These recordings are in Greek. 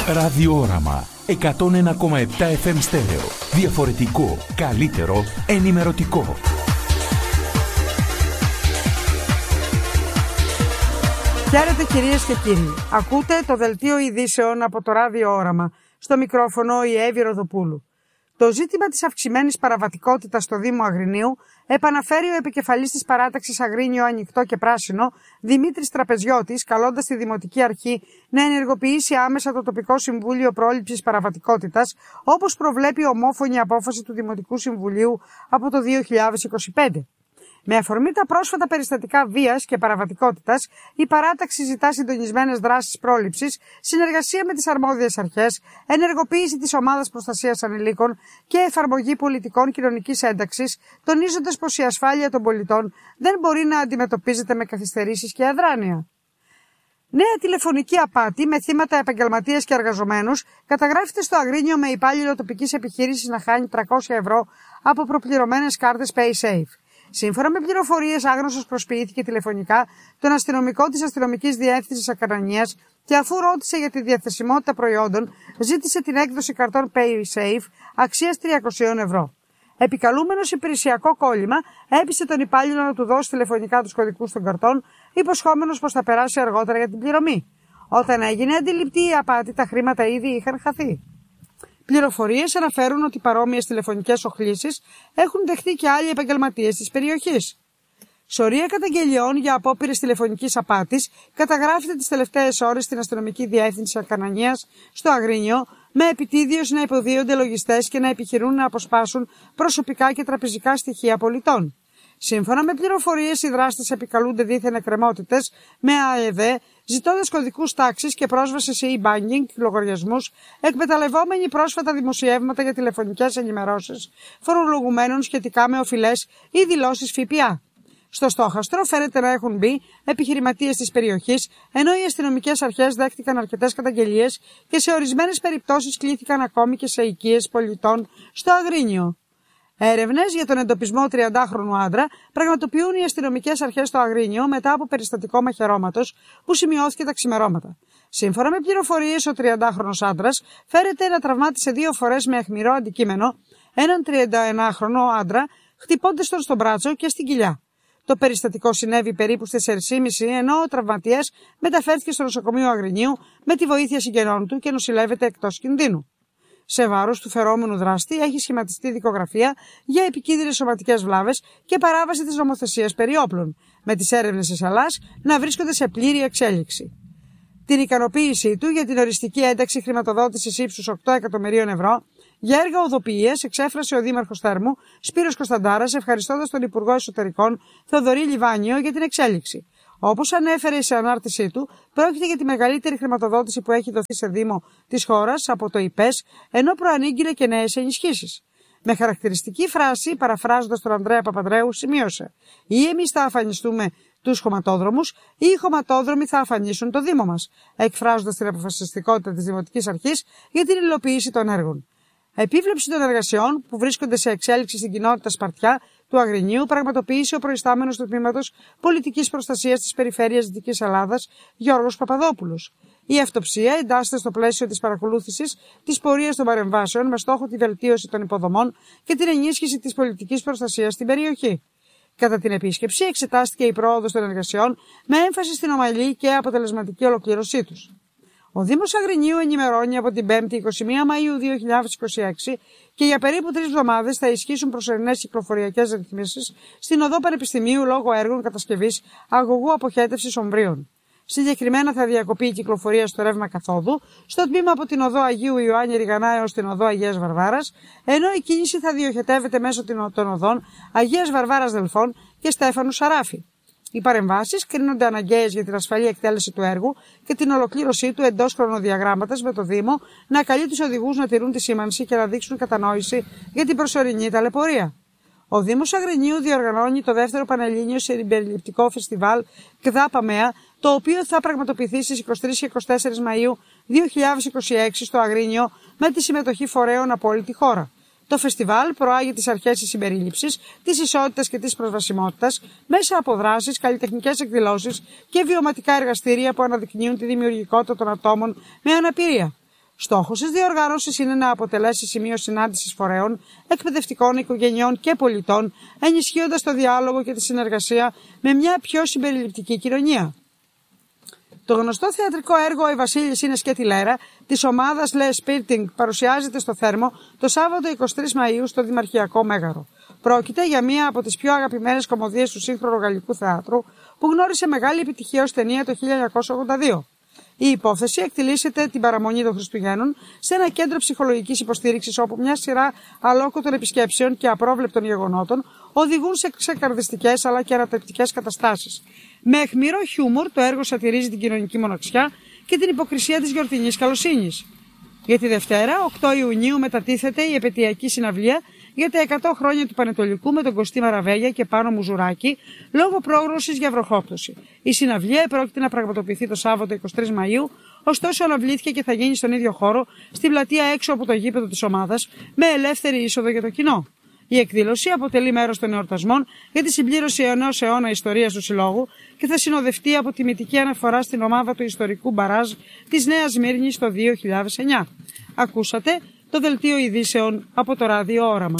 Ραδιόραμα 101,7 FM στέρεο. Διαφορετικό, καλύτερο, ενημερωτικό. Χαίρετε κυρίες και κύριοι. Ακούτε το δελτίο ειδήσεων από το Ραδιόραμα. Στο μικρόφωνο η Εύη Ροδοπούλου. Το ζήτημα της αυξημένης παραβατικότητας στο Δήμο Αγρινίου επαναφέρει ο επικεφαλής της παράταξης Αγρίνιο Ανοιχτό και Πράσινο, Δημήτρης Τραπεζιώτης, καλώντας τη Δημοτική Αρχή να ενεργοποιήσει άμεσα το τοπικό Συμβούλιο Πρόληψης Παραβατικότητας, όπως προβλέπει η ομόφωνη απόφαση του Δημοτικού Συμβουλίου από το 2025. Με αφορμή τα πρόσφατα περιστατικά βίας και παραβατικότητας, η παράταξη ζητά συντονισμένες δράσεις πρόληψης, συνεργασία με τις αρμόδιες αρχές, ενεργοποίηση της Ομάδας Προστασίας Ανηλίκων και εφαρμογή πολιτικών κοινωνικής ένταξης, τονίζοντας πως η ασφάλεια των πολιτών δεν μπορεί να αντιμετωπίζεται με καθυστερήσεις και αδράνεια. Νέα τηλεφωνική απάτη με θύματα επαγγελματίες και εργαζομένους καταγράφεται στο Αγρίνιο με υπάλληλο τοπικής επιχείρησης να χάνει 300 ευρώ από προπληρωμένες κάρτες PaySafe. Σύμφωνα με πληροφορίες, άγνωστος προσποιήθηκε τηλεφωνικά τον αστυνομικό της Αστυνομικής Διεύθυνσης Ακαρανίας και αφού ρώτησε για τη διαθεσιμότητα προϊόντων, ζήτησε την έκδοση καρτών PaySafe αξίας 300 ευρώ. Επικαλούμενος υπηρεσιακό κόλλημα, έπεισε τον υπάλληλο να του δώσει τηλεφωνικά τους κωδικούς των καρτών, υποσχόμενος πως θα περάσει αργότερα για την πληρωμή. Όταν έγινε αντιληπτή η απάτη, τα χρήματα ήδη είχαν χαθεί. Πληροφορίες αναφέρουν ότι παρόμοιες τηλεφωνικές οχλήσεις έχουν δεχτεί και άλλοι επαγγελματίες της περιοχής. Σωρία καταγγελιών για απόπειρες τηλεφωνικής απάτης καταγράφεται τις τελευταίες ώρες στην Αστυνομική Διεύθυνση Ακαρανίας στο Αγρίνιο, με επιτίδιος να υποδίονται λογιστές και να επιχειρούν να αποσπάσουν προσωπικά και τραπεζικά στοιχεία πολιτών. Σύμφωνα με πληροφορίες, οι δράστες επικαλούνται δίθεν εκκρεμότητες με ΑΕΔ, ζητώντας κωδικούς τάξης και πρόσβαση σε e-banking λογαριασμούς, εκμεταλλευόμενοι πρόσφατα δημοσιεύματα για τηλεφωνικές ενημερώσεις φορολογουμένων σχετικά με οφειλές ή δηλώσεις ΦΠΑ. Στο στόχαστρο φαίνεται να έχουν μπει επιχειρηματίες της περιοχής, ενώ οι αστυνομικές αρχές δέχτηκαν αρκετές καταγγελίες και σε ορισμένες περιπτώσεις κλήθηκαν ακόμη και σε οικίες πολιτών στο Αγρίνιο. Έρευνες για τον εντοπισμό 30χρονου άντρα πραγματοποιούν οι αστυνομικές αρχές στο Αγρίνιο μετά από περιστατικό μαχαιρώματος που σημειώθηκε τα ξημερώματα. Σύμφωνα με πληροφορίες, ο 30χρονος άντρας φέρεται να τραυμάτισε 2 φορές με αιχμηρό αντικείμενο έναν 31χρονο άντρα, χτυπώντας τον στον μπράτσο και στην κοιλιά. Το περιστατικό συνέβη περίπου στις 4:30, ενώ ο τραυματίας μεταφέρθηκε στο νοσοκομείο Αγρινίου με τη βοήθεια συγγενών του και νοσηλεύεται εκτός κινδύνου. Σε βάρος του φερόμενου δράστη έχει σχηματιστεί δικογραφία για επικίνδυνες σωματικές βλάβες και παράβαση της νομοθεσίας περί όπλων, με τις έρευνες της Ελλάς να βρίσκονται σε πλήρη εξέλιξη. Την ικανοποίησή του για την οριστική ένταξη χρηματοδότησης ύψους 8 εκατομμυρίων ευρώ για έργα οδοποιίας εξέφρασε ο Δήμαρχος Θέρμου Σπύρος Κωνσταντάρας, ευχαριστώντας τον Υπουργό Εσωτερικών Θεοδωρή Λιβάνιο για την εξέλιξη. Όπως ανέφερε σε ανάρτησή του, πρόκειται για τη μεγαλύτερη χρηματοδότηση που έχει δοθεί σε Δήμο της χώρας από το ΙΠΕΣ, ενώ προανήγγειλε και νέες ενισχύσεις. Με χαρακτηριστική φράση, παραφράζοντας τον Ανδρέα Παπανδρέου, σημείωσε: «Ή εμείς θα αφανιστούμε τους χωματόδρομους, ή οι χωματόδρομοι θα αφανίσουν το Δήμο μας», εκφράζοντας την αποφασιστικότητα της Δημοτικής Αρχής για την υλοποίηση των έργων. Επίβλεψη των εργασιών που βρίσκονται σε εξέλιξη στην κοινότητα Σπαρτιά του Αγρινίου πραγματοποίησε ο προϊστάμενος του Τμήματος Πολιτικής Προστασίας της Περιφέρειας Δυτικής Ελλάδας, Γιώργος Παπαδόπουλος. Η αυτοψία εντάσσεται στο πλαίσιο της παρακολούθησης της πορείας των παρεμβάσεων με στόχο τη βελτίωση των υποδομών και την ενίσχυση της πολιτικής προστασίας στην περιοχή. Κατά την επίσκεψη εξετάστηκε η πρόοδος των εργασιών με έμφαση στην ομαλή και αποτελεσματική ολοκλήρωσή τους. Ο Δήμος Αγρινίου ενημερώνει από την 5η 21 Μαΐου 2026 και για περίπου 3 εβδομάδες θα ισχύσουν προσωρινές κυκλοφοριακές ρυθμίσεις στην οδό Πανεπιστημίου λόγω έργων κατασκευής αγωγού αποχέτευσης ομβρίων. Συγκεκριμένα θα διακοπεί η κυκλοφορία στο ρεύμα καθόδου, στο τμήμα από την οδό Αγίου Ιωάννη Ριγανά έως την οδό Αγίας Βαρβάρας, ενώ η κίνηση θα διοχετεύεται μέσω των οδών Αγίας Βαρβάρας Δελφών και Στέφανου Σαράφη. Οι παρεμβάσεις κρίνονται αναγκαίες για την ασφαλή εκτέλεση του έργου και την ολοκλήρωσή του εντός χρονοδιαγράμματος, με το Δήμο να καλεί τους οδηγούς να τηρούν τη σήμανση και να δείξουν κατανόηση για την προσωρινή ταλαιπωρία. Ο Δήμος Αγρινίου διοργανώνει το δεύτερο Πανελλήνιο Συμπεριληπτικό Φεστιβάλ ΚΔΑ ΠΑΜΕΑ, το οποίο θα πραγματοποιηθεί στις 23 και 24 Μαΐου 2026 στο Αγρίνιο με τη συμμετοχή φορέων από όλη τη χώρα. Το φεστιβάλ προάγει τις αρχές της συμπερίληψης, της ισότητας και της προσβασιμότητας μέσα από δράσεις, καλλιτεχνικές εκδηλώσεις και βιωματικά εργαστήρια που αναδεικνύουν τη δημιουργικότητα των ατόμων με αναπηρία. Στόχος της διοργάνωσης είναι να αποτελέσει σημείο συνάντησης φορέων, εκπαιδευτικών, οικογενειών και πολιτών, ενισχύοντας το διάλογο και τη συνεργασία με μια πιο συμπεριληπτική κοινωνία. Το γνωστό θεατρικό έργο «Η Βασίλης είναι σκέτη Λέρα» της ομάδας Le Spirting παρουσιάζεται στο Θέρμο το Σάββατο 23 Μαΐου στο Δημαρχιακό Μέγαρο. Πρόκειται για μία από τις πιο αγαπημένες κωμωδίες του σύγχρονου γαλλικού θεάτρου που γνώρισε μεγάλη επιτυχία ως ταινία το 1982. Η υπόθεση εκτελήσεται την παραμονή των Χριστουγέννων σε ένα κέντρο ψυχολογικής υποστήριξης όπου μια σειρά αλόκοτων επισκέψεων και απρόβλεπτων γεγονότων οδηγούν σε ξεκαρδιστικές αλλά και ανατρεπτικές καταστάσεις. Με αιχμηρό χιούμορ το έργο σατυρίζει την κοινωνική μοναξιά και την υποκρισία της γιορτινής καλοσύνης. Για τη Δευτέρα, 8 Ιουνίου, μετατίθεται η επαιτειακή συναυλία για τα 100 χρόνια του Πανετολικού με τον Κωστή Μαραβέλια και Πάνο Μουζουράκη λόγω πρόγνωσης για βροχόπτωση. Η συναυλία πρόκειται να πραγματοποιηθεί το Σάββατο 23 Μαΐου, ωστόσο αναβλήθηκε και θα γίνει στον ίδιο χώρο, στην πλατεία έξω από το γήπεδο της ομάδας, με ελεύθερη είσοδο για το κοινό. Η εκδήλωση αποτελεί μέρος των εορτασμών για τη συμπλήρωση ενός αιώνα ιστορίας του Συλλόγου και θα συνοδευτεί από τιμητική αναφορά στην ομάδα του ιστορικού μπαράζ της Νέας Σμύρνης το 2009. Ακούσατε το δελτίο ειδήσεων από το Ράδιο Όραμα.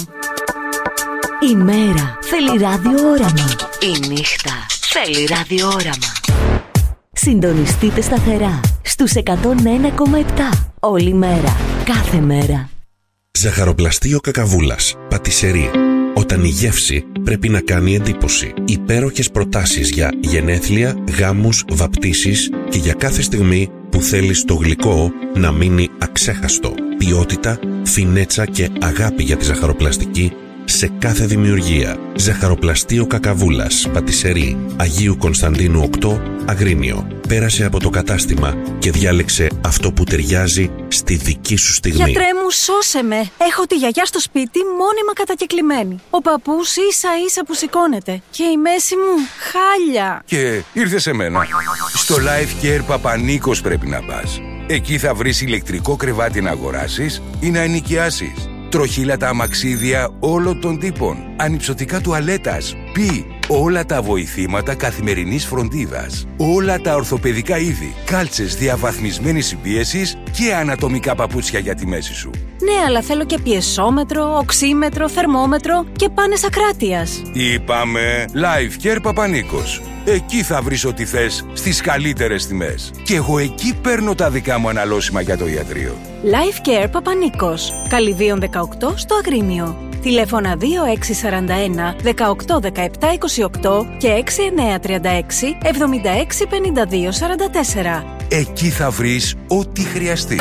Η μέρα θέλει ραδιόραμα. Η νύχτα θέλει ραδιόραμα. Συντονιστείτε σταθερά στους 101,7 όλη μέρα, κάθε μέρα. Ζαχαροπλαστείο Κακαβούλας, πατισερί. Όταν η γεύση πρέπει να κάνει εντύπωση. Υπέροχες προτάσεις για γενέθλια, γάμους, βαπτίσεις και για κάθε στιγμή που θέλεις το γλυκό να μείνει αξέχαστο. Ποιότητα, φινέτσα και αγάπη για τη ζαχαροπλαστική σε κάθε δημιουργία. Ζαχαροπλαστείο Κακαβούλας, πατισερί, Αγίου Κωνσταντίνου 8, Αγρίνιο. Πέρασε από το κατάστημα και διάλεξε αυτό που ταιριάζει στη δική σου στιγμή. Γιατρέ μου, σώσε με. Έχω τη γιαγιά στο σπίτι μόνιμα κατακεκλημένη. Ο παππούς ίσα ίσα που σηκώνεται. Και η μέση μου χάλια. Και ήρθε σε μένα. Στο Life Care Παπανίκος πρέπει να πας. Εκεί θα βρεις ηλεκτρικό κρεβάτι να αγοράσεις ή να ενοικιάσεις. Τροχύλατα αμαξίδια όλων των τύπων. Ανυψωτικά τουαλέτας. Όλα τα βοηθήματα καθημερινής φροντίδας. Όλα τα ορθοπαιδικά είδη. Κάλτσες διαβαθμισμένης συμπίεσης και ανατομικά παπούτσια για τη μέση σου. Ναι, αλλά θέλω και πιεσόμετρο, οξύμετρο, θερμόμετρο και πάνες ακράτειας. Είπαμε Life Care Παπανίκος. Εκεί θα βρεις ό,τι θες στις καλύτερες τιμές. Και εγώ εκεί παίρνω τα δικά μου αναλώσιμα για το ιατρείο. Life Care Παπανίκος. Καλυδίων 18 στο Αγρίνιο. Τηλέφωνα 2641 18 17 28 και 6936 76 52 44. Εκεί θα βρεις ό,τι χρειαστείς.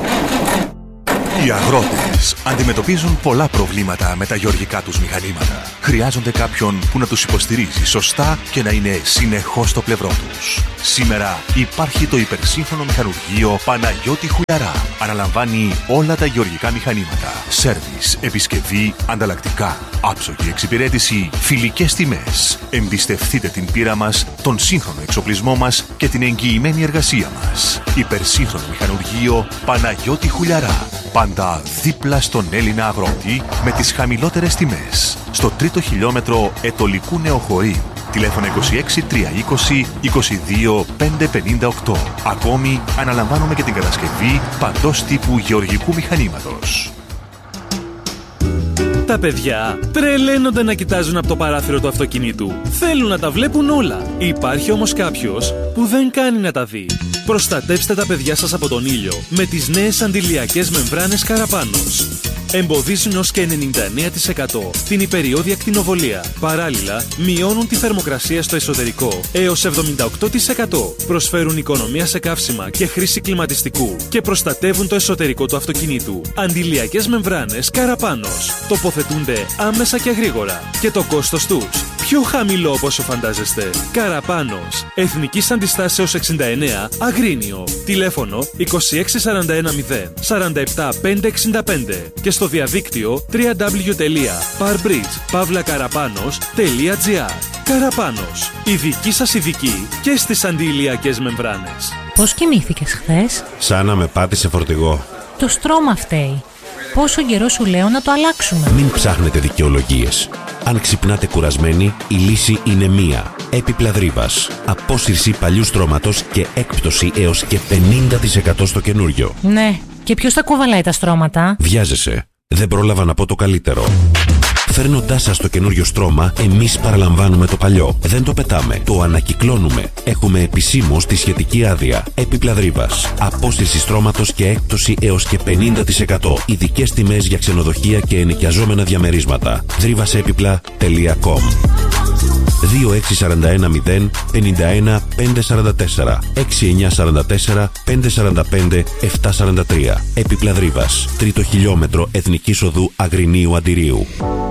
Οι αγρότες αντιμετωπίζουν πολλά προβλήματα με τα γεωργικά τους μηχανήματα. Χρειάζονται κάποιον που να τους υποστηρίζει σωστά και να είναι συνεχώς στο πλευρό τους. Σήμερα υπάρχει το υπερσύγχρονο μηχανουργείο Παναγιώτη Χουλιαρά. Αναλαμβάνει όλα τα γεωργικά μηχανήματα. Σέρβις, επισκευή, ανταλλακτικά, άψογη εξυπηρέτηση, φιλικές τιμές. Εμπιστευτείτε την πείρα μας, τον σύγχρονο εξοπλισμό μας και την εγγυημένη εργασία μας. Υπερσύγχρονο μηχανουργείο Παναγιώτη Χουλιαρά. Πάντα δίπλα στον Έλληνα αγρότη με τις χαμηλότερες τιμές. Στο 3ο χιλιόμετρο Ετωλικού Νεοχωρίου. Τηλέφωνο 26 320 22 558. Ακόμη αναλαμβάνουμε και την κατασκευή παντός τύπου γεωργικού μηχανήματος. Τα παιδιά τρελαίνονται να κοιτάζουν από το παράθυρο του αυτοκινήτου. Θέλουν να τα βλέπουν όλα. Υπάρχει όμως κάποιος που δεν κάνει να τα δει. Προστατέψτε τα παιδιά σας από τον ήλιο με τις νέες αντιλιακές μεμβράνες Καραπάνος. Εμποδίζουν ως και 99% την υπεριώδη ακτινοβολία. Παράλληλα, μειώνουν τη θερμοκρασία στο εσωτερικό έως 78%. Προσφέρουν οικονομία σε καύσιμα και χρήση κλιματιστικού και προστατεύουν το εσωτερικό του αυτοκινήτου. Αντιλιακές μεμβράνες Καραπάνος. Τοποθετούνται άμεσα και γρήγορα. Και το κόστος τους πιο χαμηλό από όσο φαντάζεστε. Καραπάνος. Εθνικής Αντιστάσεως 69, Αγρίνιο. Τηλέφωνο 26410 47565 και στο διαδίκτυο www.parbridge.pavlakarapanos.gr. Καραπάνος. Η δική σας ειδική και στις αντιηλιακές μεμβράνες. Πώς κοιμήθηκες χθες? Σαν να με πάτησε φορτηγό. Το στρώμα φταίει. Πόσο καιρό σου λέω να το αλλάξουμε? Μην ψάχνετε δικαιολογίες. Αν ξυπνάτε κουρασμένοι, η λύση είναι μία. Έπιπλα Δρύβας. Απόσυρση παλιού στρώματος και έκπτωση έως και 50% στο καινούριο. Ναι, Και ποιος τα κουβαλάει τα στρώματα? Βιάζεσαι. Δεν πρόλαβα να πω το καλύτερο. Φέρνοντάς σας το καινούριο στρώμα, εμείς παραλαμβάνουμε το παλιό. Δεν το πετάμε, το ανακυκλώνουμε. Έχουμε επισήμως τη σχετική άδεια. Έπιπλα Δρύβας. Απόσυρση στρώματος και έκπτωση έως και 50%. Ειδικές τιμές για ξενοδοχεία και ενοικιαζόμενα διαμερίσματα. Δρύβασέπιπλα.com 2641 051 544 6944 545 743. Έπιπλα Δρύβας. 3ο χιλιόμετρο Εθνικής Οδού Αγρινίου Αντιρίου.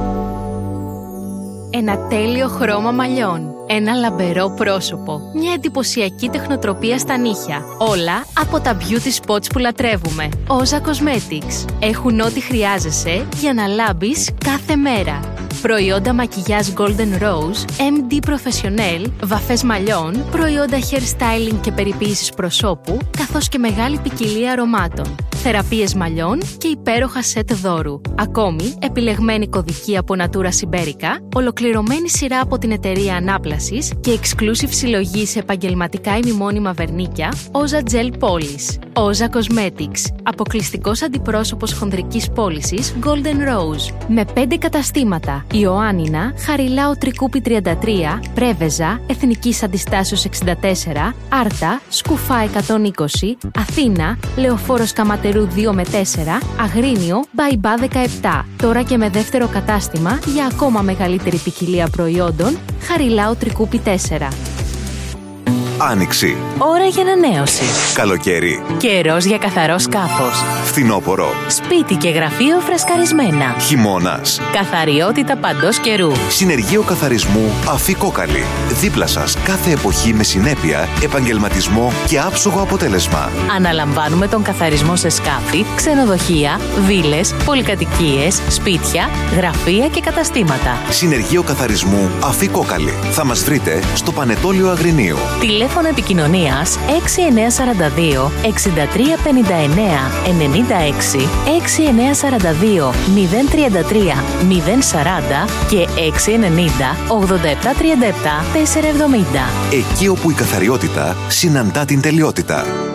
Ένα τέλειο χρώμα μαλλιών. Ένα λαμπερό πρόσωπο. Μια εντυπωσιακή τεχνοτροπία στα νύχια. Όλα από τα beauty spots που λατρεύουμε. Όζα Cosmetics. Έχουν ό,τι χρειάζεσαι για να λάμπεις κάθε μέρα. Προϊόντα μακιγιάζ Golden Rose, MD Professional, βαφές μαλλιών, προϊόντα hair styling και περιποίησης προσώπου, καθώς και μεγάλη ποικιλία αρωμάτων. Θεραπείες μαλλιών και υπέροχα σετ δώρου. Ακόμη, επιλεγμένη κωδική από Natura Siberica, ολοκληρωμένη σειρά από την εταιρεία Ανάπλασης και exclusive συλλογή σε επαγγελματικά ημιμόνιμα βερνίκια, Oza Gel Polish. Oza Cosmetics, αποκλειστικός αντιπρόσωπος χονδρικής πώλησης Golden Rose. Με 5 καταστήματα: Ιωάννινα, Χαριλάου Τρικούπη 33, Πρέβεζα, Εθνικής Αντιστάσεως 64, Άρτα, Σκουφά 120, Αθήνα, Λεωφόρος Καματερού 2 με 4, Αγρίνιο, Μπαϊμπά 17. Τώρα και με δεύτερο κατάστημα για ακόμα μεγαλύτερη ποικιλία προϊόντων, Χαριλάου Τρικούπη 4. Άνοιξη. Ώρα για ανανέωση. Καλοκαίρι. Καιρός για καθαρό σκάφος. Φθινόπωρο. Σπίτι και γραφείο φρεσκαρισμένα. Χειμώνας. Καθαριότητα παντός καιρού. Συνεργείο καθαρισμού Αφικόκαλη. Δίπλα σας κάθε εποχή με συνέπεια, επαγγελματισμό και άψογο αποτέλεσμα. Αναλαμβάνουμε τον καθαρισμό σε σκάφη, ξενοδοχεία, βίλες, πολυκατοικίες, σπίτια, γραφεία και καταστήματα. Συνεργείο καθαρισμού Αφικόκαλη. Θα μας βρείτε στο Πανετόλιο Αγρινίου. Τηλέφωνο επικοινωνίας 6942 6359 96 6942 033 040 και 690 8737 470. Εκεί όπου η καθαριότητα συναντά την τελειότητα.